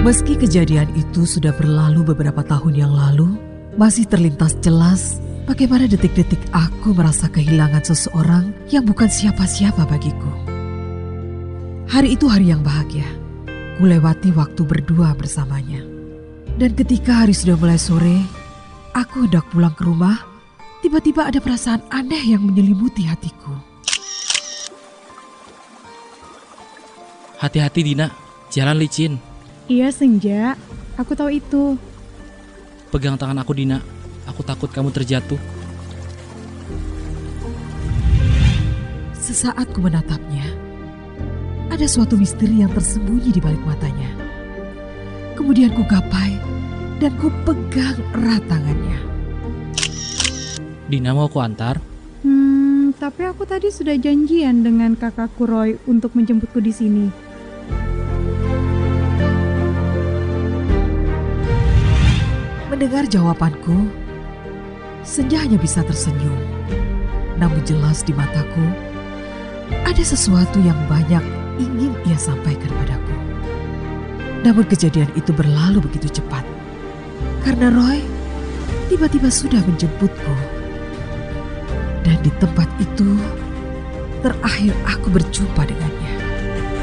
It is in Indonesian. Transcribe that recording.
Meski kejadian itu sudah berlalu beberapa tahun yang lalu, masih terlintas jelas bagaimana detik-detik aku merasa kehilangan seseorang yang bukan siapa-siapa bagiku. Hari itu hari yang bahagia. Kulewati waktu berdua bersamanya. Dan ketika hari sudah mulai sore, aku hendak pulang ke rumah, tiba-tiba ada perasaan aneh yang menyelimuti hatiku. Hati-hati Dina, jalan licin. Iya Senja, aku tahu itu. Pegang tangan aku Dina, aku takut kamu terjatuh. Sesaat ku menatapnya, ada suatu misteri yang tersembunyi di balik matanya. Kemudian ku gapai dan ku pegang erat tangannya. Dina mau aku antar? Tapi aku tadi sudah janjian dengan kakakku Roy untuk menjemputku di sini. Mendengar jawabanku, Senja hanya bisa tersenyum. Namun jelas di mataku, ada sesuatu yang banyak ingin ia sampaikan padaku. Namun kejadian itu berlalu begitu cepat. Karena Roy tiba-tiba sudah menjemputku. Dan di tempat itu, terakhir aku berjumpa dengannya.